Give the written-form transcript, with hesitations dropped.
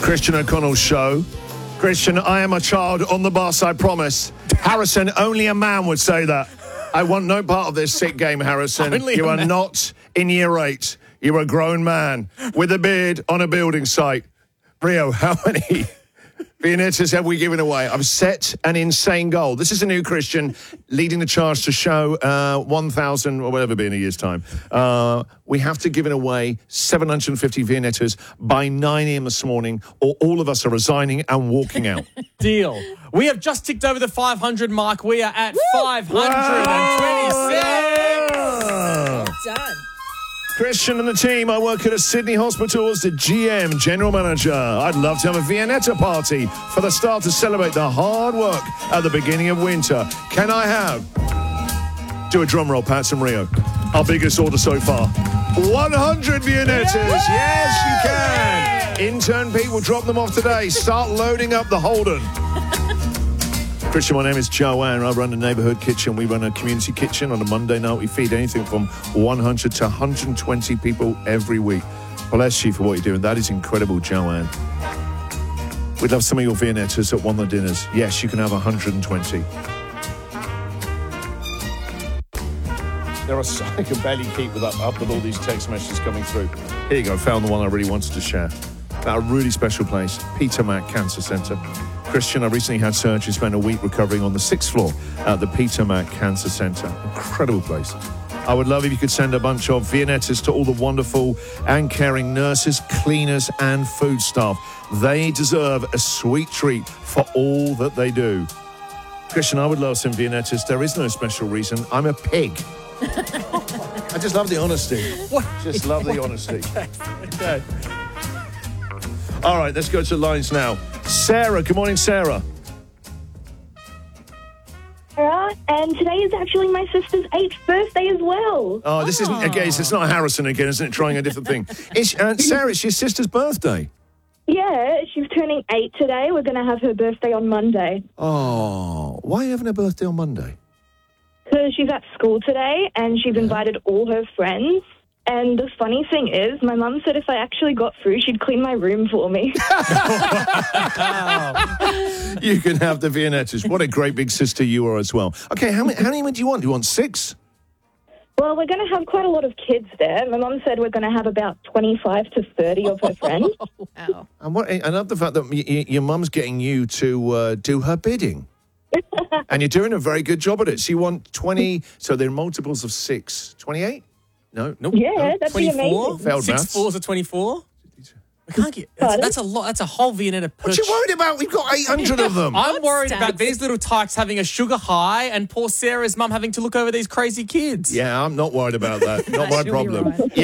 Christian O'Connell's show. Christian, I am a child on the bus, I promise. Harrison, only a man would say that. I want no part of this sick game, Harrison. You are not in year 8. You're a grown man with a beard on a building site. Rio, how many Viennettas have we given away? I've set an insane goal. This is a new Christian leading the charge to show 1,000 or whatever be in a year's time. We have to give it away 750 Viennettas by 9 a.m. this morning, or all of us are resigning and walking out. Deal. We have just ticked over the 500 mark. We are at 526. Well done. Christian and the team, I work at a Sydney hospital as the GM, General Manager. I'd love to have a Viennetta party for the staff to celebrate the hard work at the beginning of winter. Can I have... Do a drum roll, Pats and Rio. Our biggest order so far. 100 Viennettas. Yes, you can. Intern Pete will drop them off today. Start loading up the Holden. Christian, my name is Joanne. I run a neighbourhood kitchen. We run a community kitchen. On a Monday night, we feed anything from 100 to 120 people every week. Bless you for what you're doing. That is incredible, Joanne. We'd love some of your Viennettas at one of the dinners. Yes, you can have 120. I can barely keep up with all these text messages coming through. Here you go. Found the one I really wanted to share. About a really special place, Peter Mac Cancer Centre. Christian, I recently had surgery, spent a week recovering on the 6th floor at the Peter Mac Cancer Centre. Incredible place. I would love if you could send a bunch of Viennettas to all the wonderful and caring nurses, cleaners and food staff. They deserve a sweet treat for all that they do. Christian, I would love some Viennettas. There is no special reason. I'm a pig. I just love the honesty. Just love the honesty. Okay. All right, let's go to the lines now. Sarah, good morning, Sarah. And today is actually my sister's 8th birthday as well. Oh, this isn't, again, it's not Harrison again, isn't it? Trying a different thing. Sarah, it's your sister's birthday. Yeah, she's turning 8 today. We're going to have her birthday on Monday. Oh, why are you having a birthday on Monday? Because she's at school today and she's invited all her friends. And the funny thing is, my mum said if I actually got through, she'd clean my room for me. You can have the Viennettas. What a great big sister you are as well. Okay, how many do you want? Do you want 6? Well, we're going to have quite a lot of kids there. My mum said we're going to have about 25 to 30 of her friends. Wow. And I love the fact that your mum's getting you to do her bidding. And you're doing a very good job at it. So you want 20, so they're multiples of 6. 28? No. Yeah, that'd be 24? amazing. Failed 6 maths. 4s are 24? We can't get... That's a lot. That's a whole Viennetta per... What you worried about? We've got 800 of them. I'm worried about these little tykes having a sugar high and poor Sarah's mum having to look over these crazy kids. Yeah, I'm not worried about that. Not my She'll be problem. right.